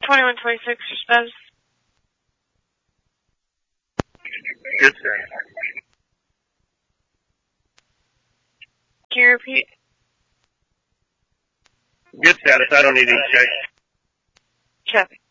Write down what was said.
2126 status. Good status. Can you repeat? Good status. I don't need any checks. Copy.